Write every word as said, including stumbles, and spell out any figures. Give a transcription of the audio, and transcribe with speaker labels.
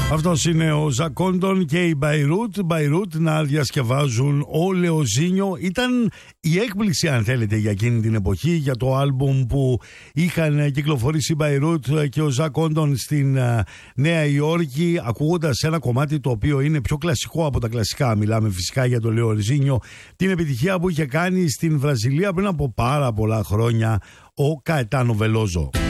Speaker 1: Αυτός είναι ο Ζακόντον και η Μπαϊρούτ. Μπαϊρούτ να διασκευάζουν ο Λεοζίνιο. Ήταν η έκπληξη, αν θέλετε, για εκείνη την εποχή, για το άλμπουμ που είχαν κυκλοφορήσει η Μπαϊρούτ και ο Ζακόντον στην uh, Νέα Υόρκη, ακούγοντας ένα κομμάτι το οποίο είναι πιο κλασικό από τα κλασικά. Μιλάμε φυσικά για το Λεοζίνιο, την επιτυχία που είχε κάνει στην Βραζιλία πριν από πάρα πολλά χρόνια ο Καετάνο Βελόζο.